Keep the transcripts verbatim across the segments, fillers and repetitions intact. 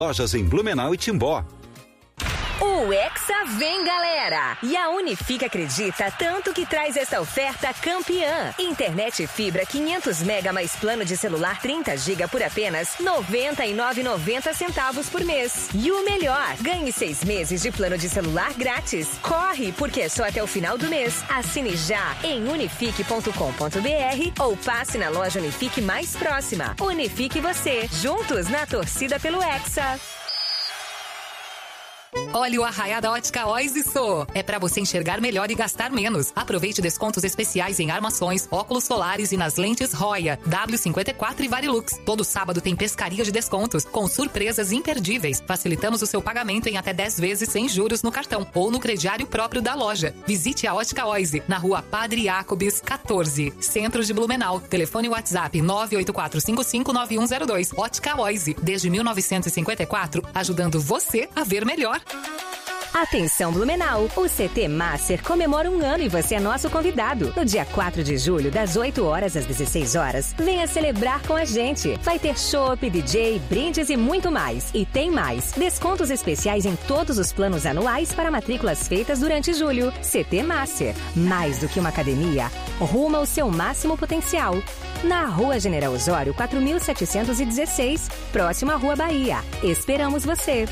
Lojas em Blumenau e Timbó. O Hexa vem, galera! E a Unifique acredita tanto que traz esta oferta campeã. Internet fibra quinhentos mega mais plano de celular trinta gigas por apenas noventa e nove reais e noventa centavos por mês. E o melhor, ganhe seis meses de plano de celular grátis. Corre, porque é só até o final do mês. Assine já em unifique ponto com ponto br ou passe na loja Unifique mais próxima. Unifique você, juntos na torcida pelo Hexa. Olha o Arraiá da Ótica Oise Sô. É pra você enxergar melhor e gastar menos. Aproveite descontos especiais em armações, óculos solares e nas lentes Roya, W cinquenta e quatro e Varilux. Todo sábado tem pescaria de descontos, com surpresas imperdíveis. Facilitamos o seu pagamento em até dez vezes sem juros no cartão ou no crediário próprio da loja. Visite a Ótica Oise, na rua Padre Jacobs, quatorze, Centro de Blumenau. Telefone WhatsApp nove oito quatro cinco cinco nove um zero dois. Ótica Oise, desde mil novecentos e cinquenta e quatro, ajudando você a ver melhor. Atenção Blumenau, o C T Master comemora um ano e você é nosso convidado. No dia quatro de julho, das oito horas às dezesseis horas, venha celebrar com a gente. Vai ter chopp, D J, brindes e muito mais. E tem mais, descontos especiais em todos os planos anuais para matrículas feitas durante julho. C T Master, mais do que uma academia, rumo ao seu máximo potencial. Na Rua General Osório, quatro mil setecentos e dezesseis, próximo à Rua Bahia. Esperamos você!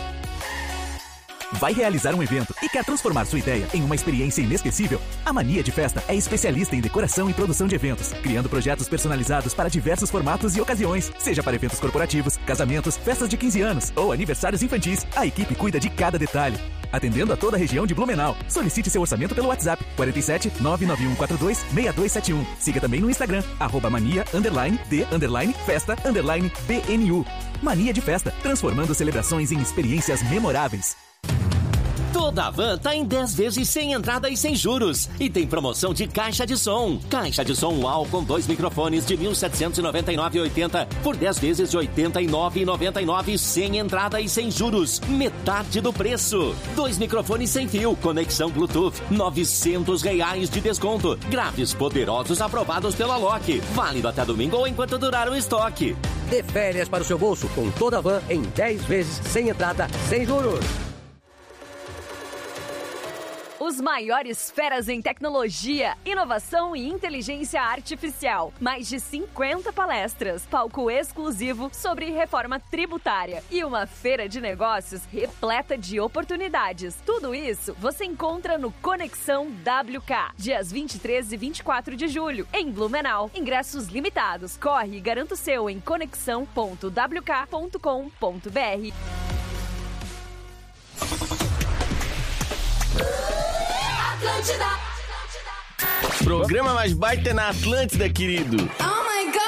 Vai realizar um evento e quer transformar sua ideia em uma experiência inesquecível? A Mania de Festa é especialista em decoração e produção de eventos, criando projetos personalizados para diversos formatos e ocasiões. Seja para eventos corporativos, casamentos, festas de quinze anos ou aniversários infantis, a equipe cuida de cada detalhe. Atendendo a toda a região de Blumenau. Solicite seu orçamento pelo WhatsApp quarenta e sete, nove nove um quatro dois, seis dois sete um. Siga também no Instagram, arroba mania, underline, de, underline, festa, underline, B N U. Mania de Festa, transformando celebrações em experiências memoráveis. Toda a van tá em dez vezes sem entrada e sem juros. E tem promoção de caixa de som. Caixa de som UAU com dois microfones de mil setecentos e noventa e nove reais e oitenta centavos por dez vezes de oitenta e nove reais e noventa e nove centavos sem entrada e sem juros. Metade do preço. Dois microfones sem fio, conexão Bluetooth, novecentos reais de desconto. Graves poderosos aprovados pela Loki. Válido até domingo ou enquanto durar o estoque. Dê férias para o seu bolso com toda a van em dez vezes sem entrada, sem juros. Os maiores feras em tecnologia, inovação e inteligência artificial. Mais de cinquenta palestras, palco exclusivo sobre reforma tributária e uma feira de negócios repleta de oportunidades. Tudo isso você encontra no Conexão W K, dias vinte e três e vinte e quatro de julho, em Blumenau. Ingressos limitados. Corre e garanta o seu em conexão ponto w k ponto com ponto b r. Atlântida. Programa mais baita na Atlântida, querido. Oh my God!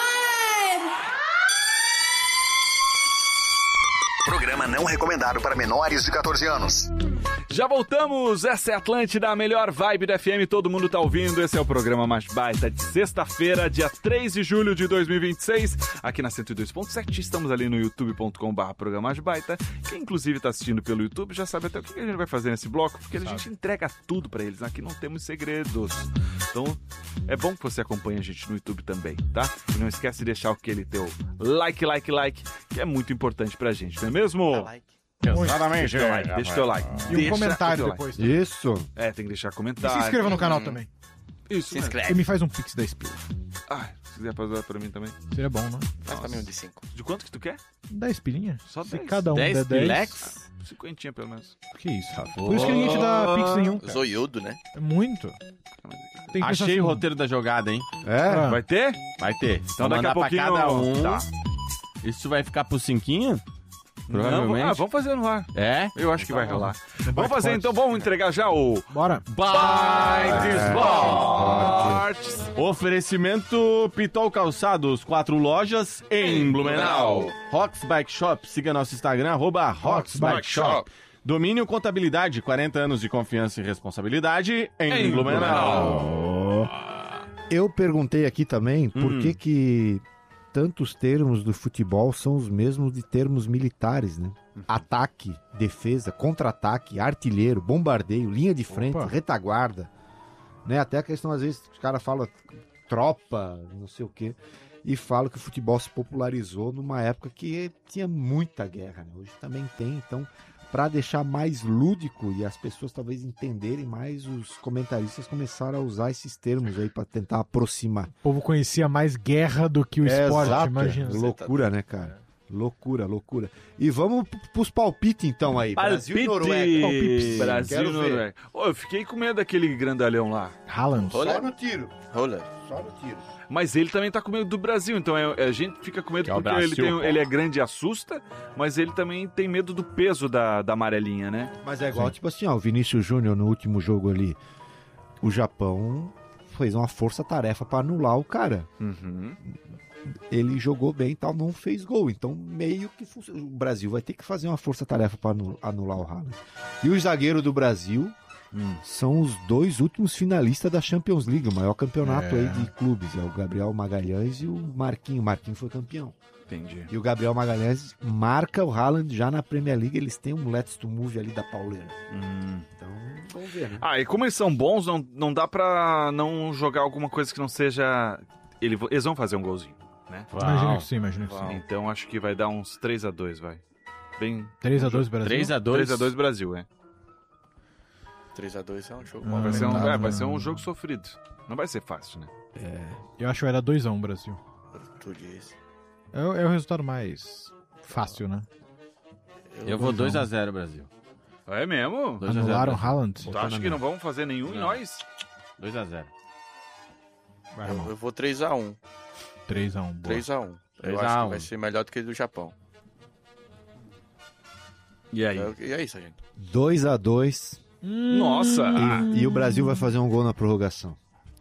Programa não recomendado para menores de catorze anos. Já voltamos, essa é a Atlântida, a melhor vibe da F M, todo mundo tá ouvindo, esse é o programa mais baita de sexta-feira, dia três de julho de dois mil e vinte e seis, aqui na cento e dois ponto sete, estamos ali no youtube ponto com barra programa mais baita, quem inclusive tá assistindo pelo YouTube já sabe até o que a gente vai fazer nesse bloco, porque a gente entrega tudo pra eles, aqui não temos segredos, então é bom que você acompanhe a gente no YouTube também, tá? E não esquece de deixar aquele teu like, like, like, que é muito importante pra gente, não é mesmo? Dá like. Exatamente. Deixa o like, deixa o teu like. E um deixa comentário like. depois. Isso. É, tem que deixar comentário. E se inscreva no canal hum. também. Isso, se inscreve. E me faz um pix da Espírito. Ah, se quiser fazer pra mim também. Seria bom, né? Faz pra mim um de cinco. De quanto que tu quer? dez pilinha. Só se dez. cada um dez der dez. pilex? Cinquentinha pelo menos. Que isso, Rafa. Por isso que ninguém te dá pix nenhum. Cara. Zoiudo, né? É muito. Tem que Achei assim. O roteiro da jogada, hein? É? Ah. Vai ter? Vai ter. Então daqui a pouquinho... Pra cada um. Tá. Isso vai ficar pro cinquinho? Provavelmente. Não, ah, vamos fazer no ar. É? Eu acho que vai rolar. Vamos fazer então, vamos entregar já o... Bora. Bike Sports. Oferecimento Pitol Calçados, quatro lojas em Blumenau. Rox Bike Shop, siga nosso Instagram, arroba Rox Bike Shop. Domínio Contabilidade, quarenta anos de confiança e responsabilidade em, em Blumenau. Blumenau. Eu perguntei aqui também por hum. que que... tantos termos do futebol são os mesmos de termos militares, né? Uhum. Ataque, defesa, contra-ataque, artilheiro, bombardeio, linha de frente, Opa. retaguarda, né? Até a questão, às vezes, os caras falam tropa, não sei o quê. e falo que o futebol se popularizou numa época que tinha muita guerra, né? Hoje também tem, então, para deixar mais lúdico e as pessoas talvez entenderem mais, os comentaristas começaram a usar esses termos aí para tentar aproximar. O povo conhecia mais guerra do que o É, esporte, exato, imagina. é loucura, né, cara? Loucura, loucura. E vamos p- pros palpites então aí. Brasil e Noruega. Palpite! Brasil Quero e ver. Noruega. Ô, eu fiquei com medo daquele grandalhão lá. Haaland. Só no tiro. Rola. Só no tiro. Mas ele também tá com medo do Brasil, então é- a gente fica com medo Que é o porque Brasil, ele, tem- pô. ele é grande e assusta, mas ele também tem medo do peso da, da amarelinha, né? Mas é igual, tipo assim, ó, o Vinícius Júnior no último jogo ali, o Japão fez uma força-tarefa pra anular o cara. Uhum. Ele jogou bem e tal, não fez gol. Então, meio que func- o Brasil vai ter que fazer uma força-tarefa pra anu- anular o Haaland. E o zagueiro do Brasil Hum. são os dois últimos finalistas da Champions League, o maior campeonato É. aí de clubes. É o Gabriel Magalhães e o Marquinhos. O Marquinhos foi campeão. Entendi. E o Gabriel Magalhães marca o Haaland já na Premier League. Eles têm um Let's to Move ali da pauleira. Hum. Então, vamos ver, né? Ah, e como eles são bons, não, não dá pra não jogar alguma coisa que não seja... Ele, eles vão fazer um golzinho, né? Imagina que sim, imagina que sim. Então acho que vai dar uns três a dois, vai. Bem... três a dois Brasil? três a dois. três a dois Brasil, é. três a dois é um jogo Ah, bom. Vai ser, um, não, é, vai não. ser um jogo sofrido. Não vai ser fácil, né? Eu acho que vai dar dois a um Brasil. Tu diz. É, o- é o resultado mais fácil, né? Eu vou dois a zero, Brasil. É mesmo? dois a zero. Anularam o Brasil. Haaland? Tu acha que não vão fazer nenhum e Não. nós? dois a zero. Vai, Eu, irmão. eu vou três a um. três a um. boa. três a um. Eu três a acho um. que vai ser melhor do que o do Japão. E aí? É- E é isso, gente. dois a dois. Nossa! E, e o Brasil vai fazer um gol na prorrogação.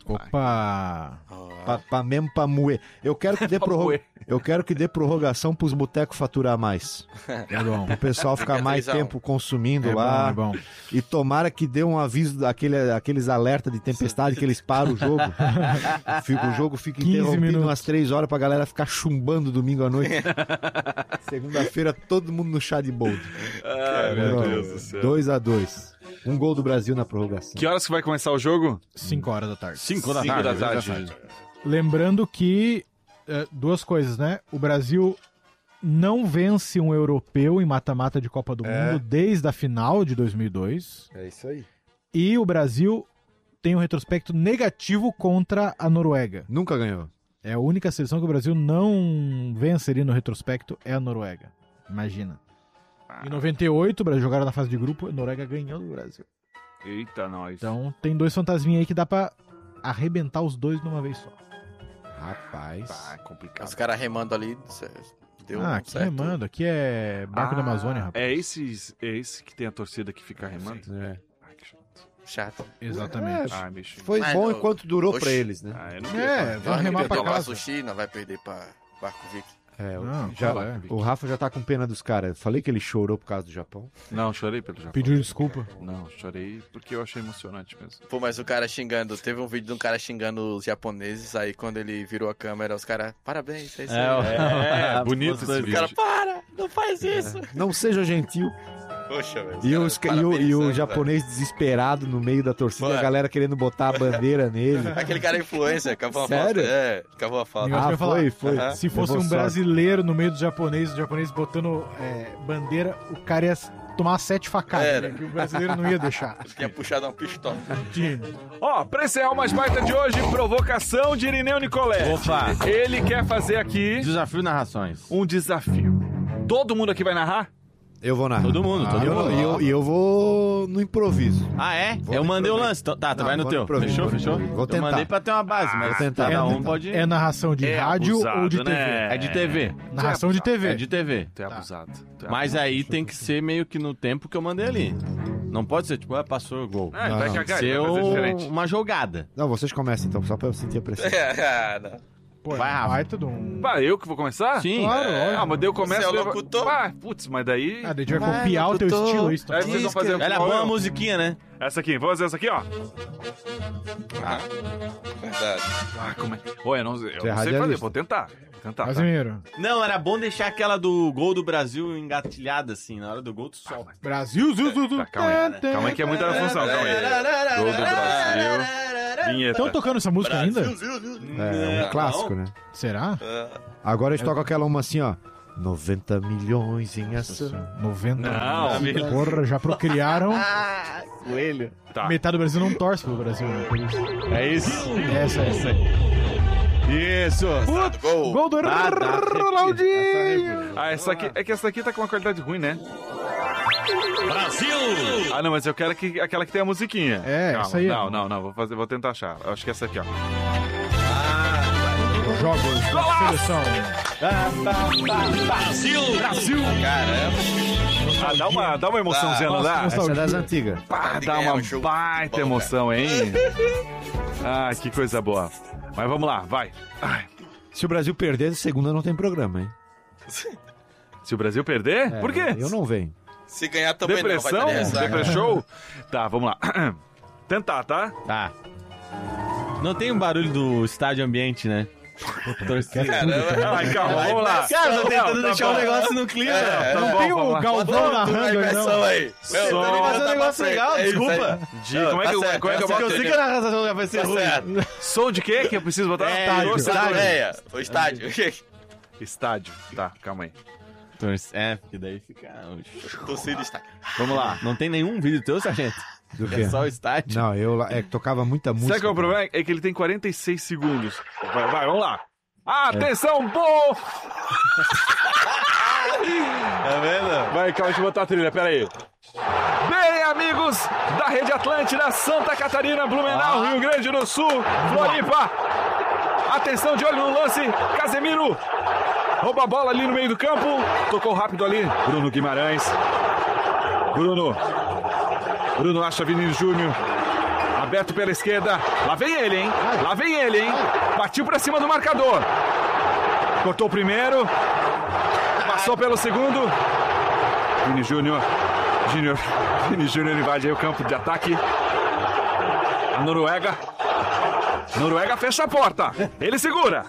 Opa! Pra, pra mesmo pra moer. Eu quero que dê, Pra prorro... moer. Eu quero que dê prorrogação pros botecos faturar mais. É bom. O pessoal ficar Fica mais três a um. tempo consumindo É bom, lá. é bom. E tomara que dê um aviso daquele, aqueles alertas de tempestade que eles param o jogo. Fica, o jogo fica quinze interrompido minutos. umas três horas pra galera ficar chumbando domingo à noite. Segunda-feira, todo mundo no chá de boldo. Ai, meu Deus do céu. dois a dois. Um gol do Brasil na prorrogação. Que horas que vai começar o jogo? cinco horas da tarde. cinco da Cinco tarde. da dois tarde. Lembrando que, é, duas coisas, né? O Brasil não vence um europeu em mata-mata de Copa do É. Mundo desde a final de dois mil e dois. É isso aí. E o Brasil tem um retrospecto negativo contra a Noruega. Nunca ganhou. É a única seleção que o Brasil não vence ali no retrospecto, é a Noruega. Imagina. Em noventa e oito, o Brasil jogaram na fase de grupo, a Noruega ganhou do Brasil. Eita, nós. Então tem dois fantasminhas aí que dá pra arrebentar os dois de uma vez só. Rapaz. Ah, é complicado. Os caras remando ali. cê- Deu ah, aqui certo. remando, aqui é barco da Ah, Amazônia, rapaz. É esse, é esse que tem a torcida que fica remando? É. Ai, que chato. Chato. Exatamente. Ai, bicho. Foi Mas bom não- enquanto durou Oxi. pra eles, né? Ah, eu não É, queria vai remar pra tomar casa. sushi, não vai perder pra Barco Vic. É, o- Não, já- qual é? o Rafa já tá com pena dos caras. Falei que ele chorou por causa do Japão. Não, chorei pelo Japão. Pediu desculpa. Não, chorei porque eu achei emocionante mesmo. Pô, mas o cara xingando, teve um vídeo de um cara xingando os japoneses, aí quando ele virou a câmera, os caras, parabéns, é isso aí. É, é bonito esse Os vídeo. caras, para, não faz isso. Não seja gentil. Poxa, velho. E, os os, caras e, o, e o parabenizando, japonês desesperado no meio da torcida, Mano. a galera querendo botar a bandeira nele. velho. Aquele cara é influencer, cavou uma Sério? foto. É, cavou a foto. Negócio que eu Ah, ia falar. foi, foi. Aham. Se fosse Levou um sorte. brasileiro no meio dos japoneses, os japoneses botando é, bandeira, o cara ia tomar sete facadas, Era. né, que o brasileiro não ia deixar. Tinha puxado uma pistola. Ó, pra encerrar o Mais Baita de hoje, provocação de Irineu Nicolé. Opa. Ele quer fazer aqui Desafio narrações. um desafio. Todo mundo aqui vai narrar? Eu vou narrar. Todo mundo, todo E eu, mundo. e eu, e eu vou no improviso. Ah, é? Vou eu no mandei o improviso. lance. Então- Tá, tu Não, vai no vou teu. no improviso, Fechou, vou no fechou? improviso. Vou Eu tentar. mandei pra ter uma base, mas Vou tentar. cada É, um pode... É narração de É rádio abusado, ou de T V? né? É de T V. Narração de T V. É de T V. Tu é abusado. Tu é Mas abusado. aí tem que ser meio que no tempo que eu mandei ali. Não pode ser tipo, ah, passou o gol. Ah, ele Não, vai não. cagar, Ser ele vai fazer um- diferente. uma jogada. Não, vocês começam então, só pra eu sentir a pressão. Ah, não. Pô, Vai, Rafa. vai tudo um... Pá, eu que vou começar? Sim. Claro, Ah, óbvio. mas daí eu começo... Você é o daí eu- locutor? Ah, putz, mas daí... Ah, daí a gente vai Vai, copiar o teu locutor. estilo, é isso. Aí vocês vão fazer... Ela é igual boa a eu. musiquinha, né? Essa aqui, vamos fazer essa aqui, ó. Verdade. Ah, como é? Ô, eu não, eu não sei fazer, radialista. vou tentar. Vou tentar. Tá? Casimiro. Não, era bom deixar aquela do gol do Brasil engatilhada assim. Na hora do gol, tu solta. Brasil, zu, zu, zu. Tá, calma aí. Calma aí que é muita função, calma aí. Gol do Brasil. Vinheta. Estão tocando essa música ainda? É um clássico, né? Será? Agora eles tocam aquela uma assim, ó. noventa milhões em ação. noventa Não, milhões. Porra, já procriaram. Ah, coelho. Tá. Metade do Brasil não torce pro Brasil, né? Por isso. É isso? Essa, essa aí. Isso. Puta, gol. gol do Ah, Ronaldinho. Ah, essa aqui, é que essa aqui tá com uma qualidade ruim, né? Brasil! Ah, não, mas eu quero que, aquela que tem a musiquinha. É, Calma. essa aí. Não, não, não, vou, fazer, vou tentar achar. Eu acho que é essa aqui, ó. Jogos da seleção. Brasil! Brasil! Caramba! Ah, dá uma, dá uma emoçãozinha, não dá? Essa é das antigas. Pá, dá uma baita emoção, hein? Ah, que coisa boa. Mas vamos lá, vai. Ai. Se o Brasil perder, segunda não tem programa, hein? Se o Brasil perder? É, Por quê? Eu não venho. Se ganhar também Depressão? não, vai ter ressaca. Depressão? Tá, vamos lá. Tentar, tá? Tá. Não tem um barulho do estádio ambiente, né? Caramba. Ai, calma, vamos lá. Cara, tô tentando Não, tá deixar bom. o negócio no clima. É, Tá Não bom, tem vamos o lá. Galvão narrando aí, Imersão não. aí. Só- Meu, Tem que fazer um negócio legal, É isso desculpa. aí. De, como é que, Tá certo, como é que eu tá boto? Eu sei que a narração vai ser Tá ruim. certo. Som de quê que eu preciso botar? É, Estádio. estádio. É, o estádio. Estádio. Tá, calma aí. É, porque daí fica... Torcida estádio. Vamos lá. Não tem nenhum vídeo teu, sargento? Do quê? É só o estádio? Não, eu lá- é que tocava muita música. Sabe qual é o problema? É que ele tem quarenta e seis segundos. Vai, vai, vamos lá. Atenção, pô! Tá vendo? Vai, calma, deixa eu botar a trilha, pera aí. Bem, amigos da Rede Atlântida, Santa Catarina, Blumenau, Rio Grande do Sul, Floripa. Atenção, de olho no lance, Casemiro. Rouba a bola ali no meio do campo. Tocou rápido ali, Bruno Guimarães. Bruno. Bruno acha Vinícius Júnior. Aberto pela esquerda. Lá vem ele, hein? Lá vem ele, hein? Partiu pra cima do marcador. Cortou o primeiro. Passou pelo segundo. Vini Júnior. Júnior. Vini Júnior invade aí o campo de ataque. A Noruega. Noruega fecha a porta. Ele segura.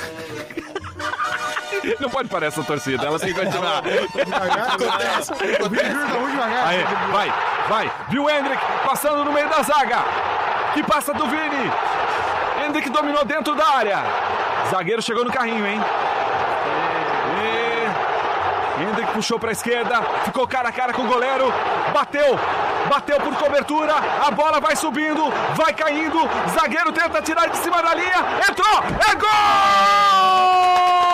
Não pode parar essa torcida, ela tem que continuar. Acontece. Aí, vai, vai. Viu o Hendrick passando no meio da zaga. Que passa do Vini. Hendrick dominou dentro da área. Zagueiro chegou no carrinho, hein? E... Hendrick puxou pra esquerda. Ficou cara a cara com o goleiro. Bateu. Bateu por cobertura. A bola vai subindo. Vai caindo. Zagueiro tenta tirar de cima da linha. Entrou. É gol!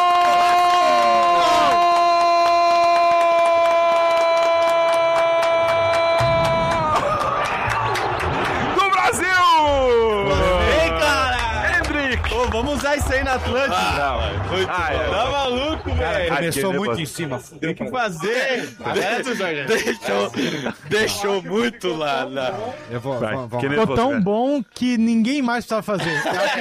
Vamos usar isso aí na Atlântida. Ah, Muito ah, bom. é, Tá maluco, velho. Começou muito em cima. Tem que fazer. Deixou, deixou muito lá. lá. Eu vou, Vai, vou, vou. que nem- Ficou tão bom que ninguém mais precisava fazer.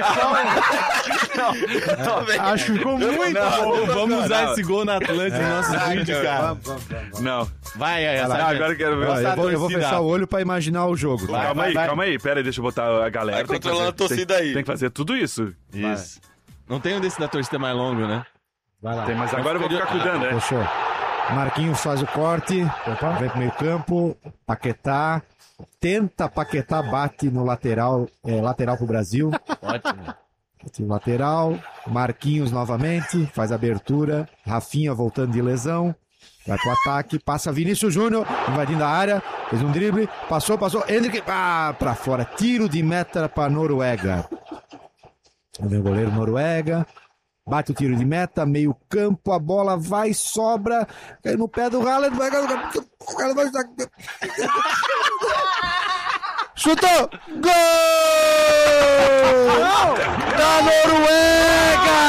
Acho que ficou muito bom. Vamos usar não. esse gol na Atlântida no nosso vídeo, cara. Vamos, vamos, vamos. Não. Vai, aí, Ah, agora eu quero ver. Ó, eu, vou, eu vou torcida. fechar o olho pra imaginar o jogo. Tá? Vai, calma aí, vai. calma aí. Pera aí, deixa eu botar a galera. Vai Tem que controlando fazer- a torcida tem- aí. Tem que fazer tudo isso. Isso. Não tem um desse da torcida mais longo, né? Vai lá. Tem, mas agora eu vou ficar cuidando, né? Fechou. Marquinhos faz o corte, vem pro meio campo, Paquetá, tenta Paquetá, bate no lateral, é, lateral pro Brasil. Ótimo. Bate no lateral, Marquinhos novamente, faz a abertura, Rafinha voltando de lesão, vai pro ataque, passa Vinícius Júnior, invadindo a área, fez um drible, passou, passou, Hendrick, ah, pra fora, tiro de meta pra Noruega. Vem o goleiro Noruega, bate o tiro de meta, meio campo, a bola vai, sobra, cai no pé do Haaland, vai, chutou, gol da Noruega!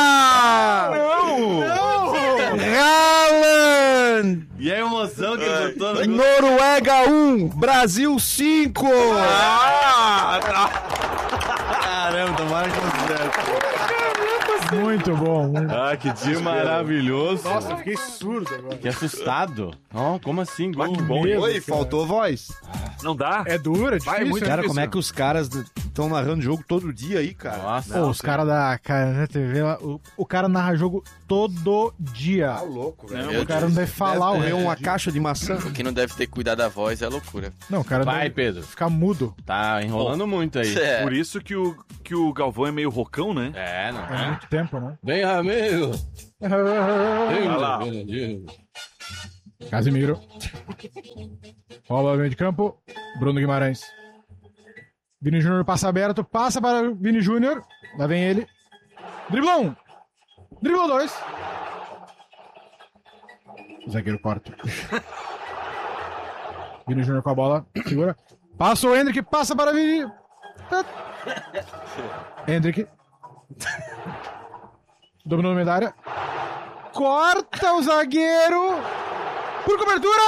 Haaland! E a emoção que ele botou no gol. Noruega um, Brasil cinco! Ah, tá. Caramba, tomara que não certo. Muito bom. Muito... Ah, que Que maravilhoso. Nossa, eu fiquei surdo agora. Que assustado. Oh, como assim? Gol? que bom. Oi, faltou voz. Não dá? É dura, é difícil. Vai, muito né? Cara, como é que os caras estão estão narrando jogo todo dia aí, cara. Nossa. Pô, os caras da Canal T V lá, o, o cara narra jogo todo dia. Tá louco, velho. Meu O cara não Deus. deve falar o Deve resto. comer uma do caixa de maçã. O que não deve ter que cuidar da voz é loucura. Não, o cara Vai, deve Pedro. ficar mudo. Tá enrolando muito aí. É. Por isso que o, que o Galvão é meio rocão, né? É, não É é? muito tempo, né? Vem, amigo. Vai lá. Casimiro. Rola meio de campo. Bruno Guimarães. Vini Júnior passa aberto. Passa para o Vini Júnior. Lá vem ele. Driblou um. Driblou dois. O zagueiro corta. Vini Júnior com a bola. Segura. Passa o Hendrick. Passa para Vini. Hendrick. Dominou no meio da área. Corta o zagueiro. Por cobertura.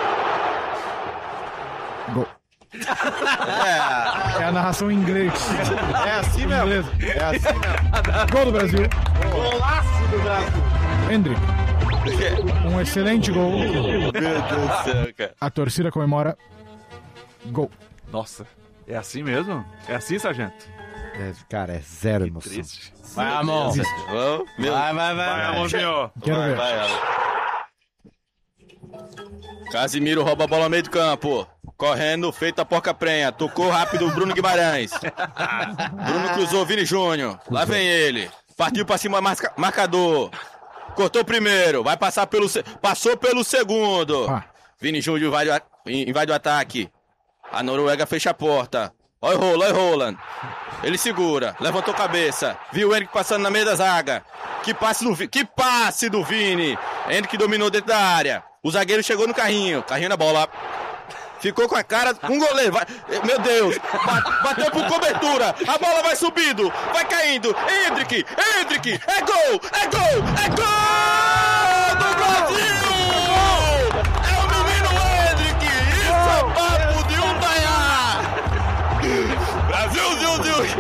Gol. É, é a narração em inglês. É assim mesmo. Beleza. É assim mesmo. Gol do Brasil. Golaço do Brasil. Hendrick. Um excelente gol. Meu Deus do céu, cara. A torcida comemora. Gol. Nossa, é assim mesmo? É assim, sargento? É, cara, é zero emoção. Triste. Vai, Amon. Vamos, meu. Vai, vai, vai. Vai, Amorzinho. Quero Vai, ver. vai, Alan. Casimiro rouba a bola no meio do campo. Correndo, feito a porca prenha. Tocou rápido o Bruno Guimarães. Bruno cruzou Vini Júnior. Lá vem ele. Partiu pra cima, marca- marcador. Cortou o primeiro. Vai passar pelo... se- Passou pelo segundo. Ah. Vini Júnior invade o, a- invade o ataque. A Noruega fecha a porta. Olha o Roland, olha o Roland. Ele segura, levantou cabeça. Viu o Henrique passando na meia da zaga. Que passe do, Vi- que passe do Vini. Henrique dominou dentro da área. O zagueiro chegou no carrinho. Carrinho na bola. Ficou com a cara com o goleiro. Vai- Meu Deus. Ba- Bateu por cobertura. A bola vai subindo. Vai caindo. Hendrick. Hendrick. É gol. É gol. É gol do Brasil. É o menino Hendrick. Isso é papo de um Dayá. Brasil, Zil, Zil.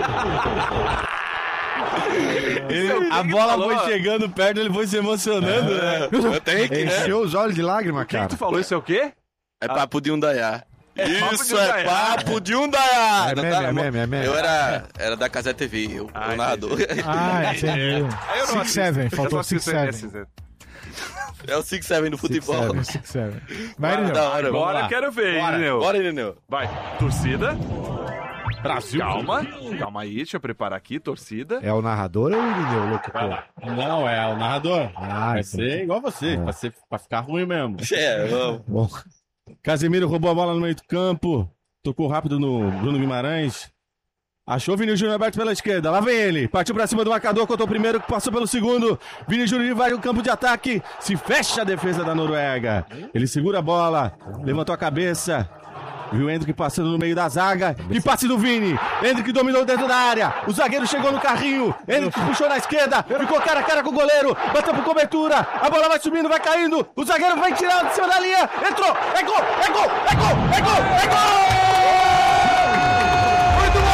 Ele- a bola foi chegando perto, ele foi se emocionando, né? Eu tenho que, né? Encheu os olhos de lágrima, Quem cara. que tu falou? Isso é o quê? É papo de um Dayá. papo Isso de um é Dayá. papo de um Dayá. É Não meme, tá- é meme, é meme. Eu era, era da Casé T V, eu, Ah, o narrador. Ah, entendi. Aí eu não Six assisto. Seven. Eu só Faltou assisto Six N Seven. S Z. É o six seven do futebol. Seven. Six Seven. Vai, Ah, da Irineu. hora, vamos Agora lá. eu quero ver, Bora, Irineu. bora, Irineu. Vai, torcida. Brasil. Calma, calma aí, deixa eu preparar aqui, torcida. É o narrador ou o Irineu, locutor? Não, é o narrador. Ah, Vai então. ser igual você, É. pra, ser, pra ficar ruim mesmo. É, vamos. Bom, Casemiro roubou a bola no meio do campo, tocou rápido no Bruno Guimarães. Achou o Vini Júnior aberto pela esquerda, lá vem ele. Partiu pra cima do marcador, contou o primeiro, passou pelo segundo. Vini Júnior vai no campo de ataque, se fecha a defesa da Noruega. Ele segura a bola, levantou a cabeça. Viu o Hendrick passando no meio da zaga. E passe do Vini. Hendrick dominou dentro da área. O zagueiro chegou no carrinho. Hendrick puxou na esquerda. Ficou cara a cara com o goleiro. Bateu por cobertura. A bola vai subindo, vai caindo. O zagueiro vai tirar de cima da linha. Entrou. É gol, é gol, é gol, é gol, é gol! Muito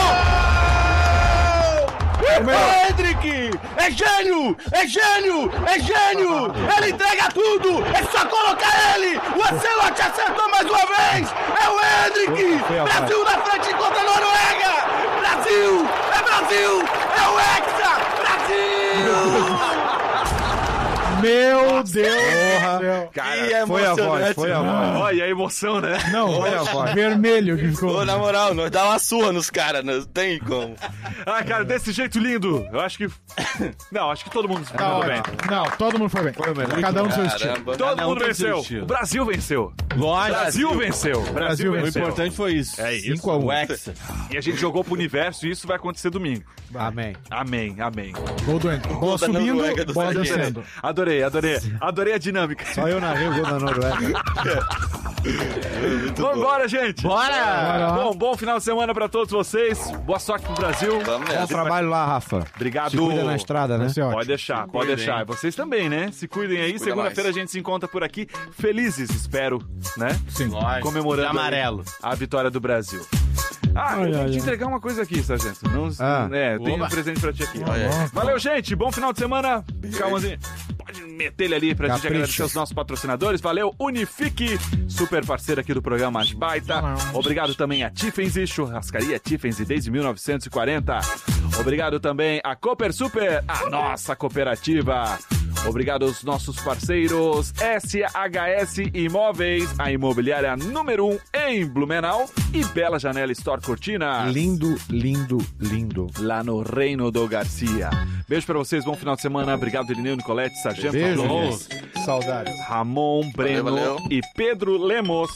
bom! É Hendrick! É gênio! É gênio! É gênio! Ele entrega tudo! É só colocar ele! O Ancelotti acertou mais uma vez! É o Hendrick! Foi a Brasil na frente contra a Noruega! Brasil! É Brasil! É o Hexa! Brasil! Meu Deus! porra. Cara, Foi a voz, foi a voz. olha a emoção, né? Não, Foi a voz. vermelho que ficou. Ô, na moral, nós dá uma surra nos caras, não tem como. Ah, cara, desse jeito lindo. Eu acho que... Não, acho que todo mundo se Tá mandou bem. ótimo. Não, todo mundo foi bem. Foi o melhor. Cada um no seu estilo. Caramba. Todo Cada um mundo tem seu venceu. estilo. O Brasil venceu. Lógico. Brasil venceu. Brasil Brasil O venceu. importante foi isso. É isso. cinco a um. O Hexa. E a gente jogou pro universo e isso vai acontecer domingo. Amém. Amém, amém. Gol do Hendrick. Bola Gol da subindo, Noruega do bola zagueiro. descendo. Adorei, adorei. Adorei a dinâmica. Só eu narrei o gol da Noruega. Vambora, gente. Bora! Bom, bom final de semana pra todos vocês. Boa sorte pro Brasil. Vamos Bom nessa. trabalho lá, Rafa. Obrigado. Se cuida na estrada, né? Vai ser ótimo. Pode deixar, pode cuidem. deixar. Vocês também, né? Se cuidem aí. cuida Segunda-feira a mais. gente se encontra por aqui. Felizes, espero, né? Sim. Lógico. Comemorando De amarelo. a vitória do Brasil. Ah, eu Ai, tenho ai, que te ai. entregar uma coisa aqui, sargento. Não, Ah. é, tem um Oba. presente pra ti aqui. Olha aí. Valeu, gente. Bom final de semana. Calmazinho. Pode meter ele ali pra gente agradecer os nossos patrocinadores. Valeu, Unifique, super parceiro aqui do programa Mais Baita. Obrigado também a Tiffenzy, churrascaria Tiffenzy desde mil novecentos e quarenta. Obrigado também a Cooper Super, a nossa cooperativa. Obrigado aos nossos parceiros S H S Imóveis, a imobiliária número um em Blumenau, e Bela Janela Store Cortinas. Lindo, lindo, lindo. Lá no Reino do Garcia. Beijo pra vocês, bom final de semana. Obrigado, Elineu, Nicolete, Sargento. Beijo, Alonso, saudades. Ramon, Breno valeu, valeu. e Pedro Lemos.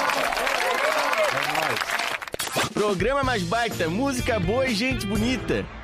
Programa Mais Baita, música boa e gente bonita.